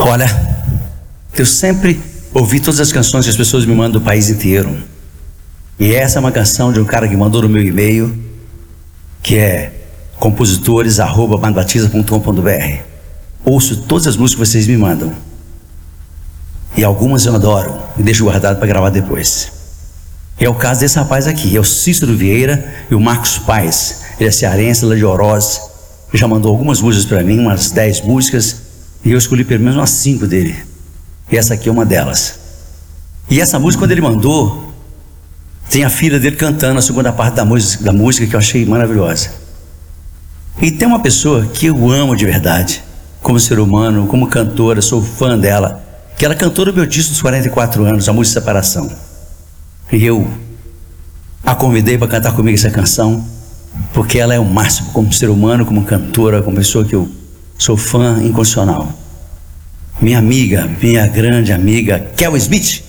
Olha, eu sempre ouvi todas as canções que as pessoas me mandam do país inteiro. E essa é uma canção de um cara que mandou no meu e-mail, que é compositores@bandbatista.com.br. Ouço todas as músicas que vocês me mandam. E algumas eu adoro e deixo guardado para gravar depois. É o caso desse rapaz aqui, é o Cícero Vieira e o Marcos Paes. Ele é cearense, lá de Oroz. Já mandou algumas músicas para mim, umas 10 músicas, e eu escolhi pelo menos umas 5 dele. E essa aqui é uma delas. E essa música, quando ele mandou, tem a filha dele cantando a segunda parte da música que eu achei maravilhosa. E tem uma pessoa que eu amo de verdade, como ser humano, como cantora, sou fã dela, que ela cantou no meu disco dos 44 anos, a música Separação. E eu a convidei para cantar comigo essa canção, porque ela é o máximo, como ser humano, como cantora, como pessoa que eu sou fã incondicional. Minha amiga, minha grande amiga, Kel Smith.